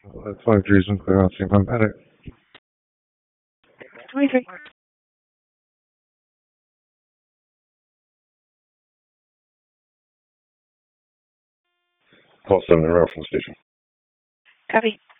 5 Jerusalem, clear out, St. Paddock. 23. Call 7 and route from the station. Copy.